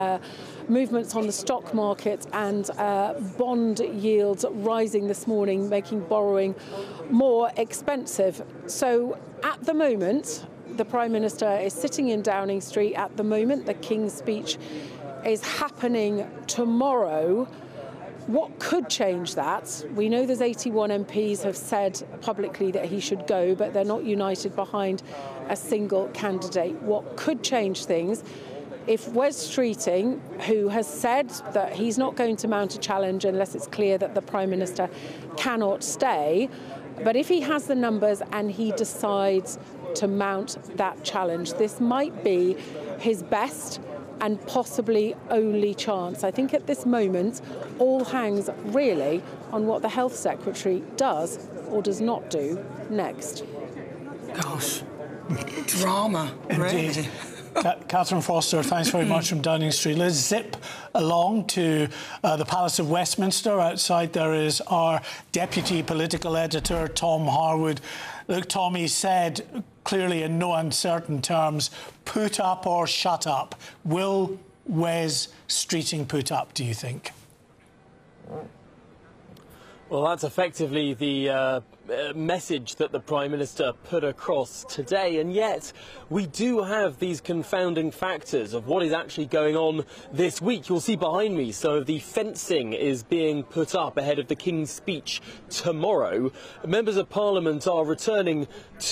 movements on the stock market and bond yields rising this morning, making borrowing more expensive. So at the moment, the Prime Minister is sitting in Downing Street. At the moment, the King's speech is happening tomorrow. What could change that? We know there's 81 MPs have said publicly that he should go, but they're not united behind a single candidate. What could change things? If Wes Streeting, who has said that he's not going to mount a challenge unless it's clear that the Prime Minister cannot stay, but if he has the numbers and he decides to mount that challenge, this might be his best and possibly only chance. I think at this moment, all hangs really on what the Health Secretary does or does not do next. Gosh, drama, really. Catherine Foster, thanks very much from Downing Street. Let's zip along to the Palace of Westminster. Outside there is our deputy political editor, Tom Harwood. Look, Tom, he said clearly in no uncertain terms, put up or shut up. Will Wes Streeting put up, do you think? Well, that's effectively the message that the Prime Minister put across today, and yet we do have these confounding factors of what is actually going on this week. You'll see behind me some of the fencing is being put up ahead of the King's speech tomorrow. Members of Parliament are returning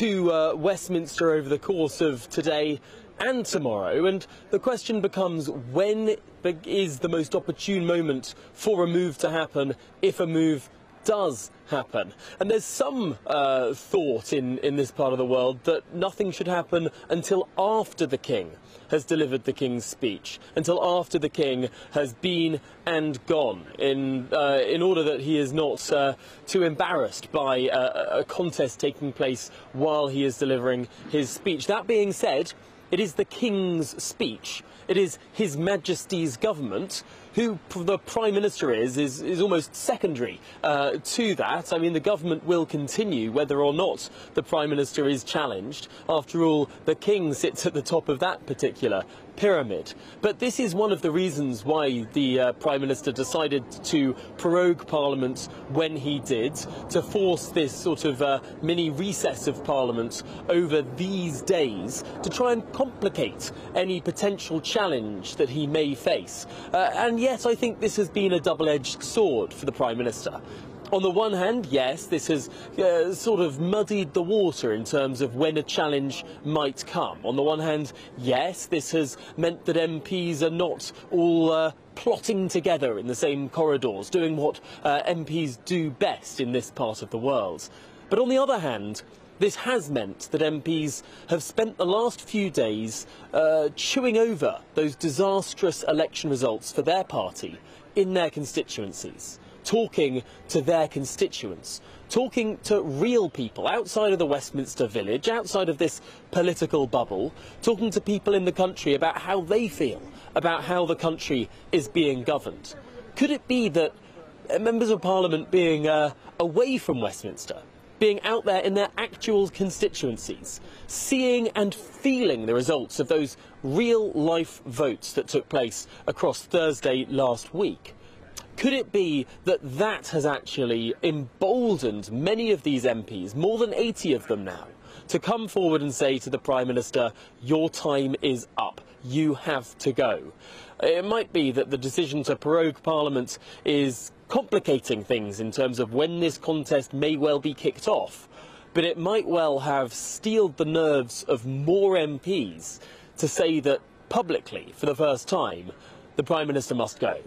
to Westminster over the course of today and tomorrow, and the question becomes, when is the most opportune moment for a move to happen, if a move does happen? And there's some thought in this part of the world that nothing should happen until after the King has delivered the King's speech, until after the King has been and gone, in order that he is not too embarrassed by a contest taking place while he is delivering his speech. That being said, it is the King's speech. It is His Majesty's government. Who the Prime Minister is almost secondary to that. I mean, the government will continue whether or not the Prime Minister is challenged. After all, the King sits at the top of that particular pyramid. But this is one of the reasons why the Prime Minister decided to prorogue Parliament when he did, to force this sort of mini recess of Parliament over these days to try and complicate any potential challenge that he may face. And yet I think this has been a double-edged sword for the Prime Minister. On the one hand, yes, this has sort of muddied the water in terms of when a challenge might come. On the one hand, yes, this has meant that MPs are not all plotting together in the same corridors, doing what MPs do best in this part of the world. But on the other hand, this has meant that MPs have spent the last few days chewing over those disastrous election results for their party in their constituencies, talking to their constituents, talking to real people outside of the Westminster Village, outside of this political bubble, talking to people in the country about how they feel about how the country is being governed. Could it be that members of Parliament being away from Westminster, being out there in their actual constituencies, seeing and feeling the results of those real-life votes that took place across Thursday last week, could it be that that has actually emboldened many of these MPs, more than 80 of them now, to come forward and say to the Prime Minister, your time is up, you have to go? It might be that the decision to prorogue Parliament is complicating things in terms of when this contest may well be kicked off, but it might well have steeled the nerves of more MPs to say that publicly, for the first time, the Prime Minister must go.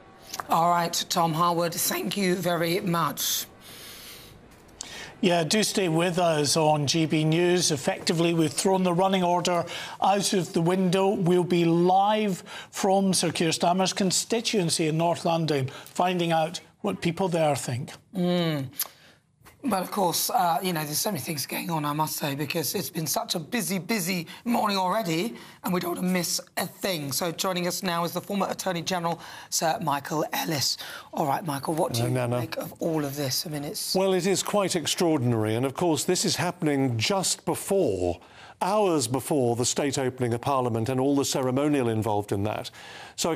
All right, Tom Harwood, thank you very much. Yeah, do stay with us on GB News. Effectively, we've thrown the running order out of the window. We'll be live from Sir Keir Starmer's constituency in North London, finding out what people there think. But of course, you know, there's so many things going on, I must say, because it's been such a busy morning already, and we don't want to miss a thing. So joining us now is the former Attorney General, Sir Michael Ellis. All right, Michael, what do you make of all of this? I mean, it's... Well, it is quite extraordinary, and of course this is happening just before, hours before the state opening of Parliament and all the ceremonial involved in that. So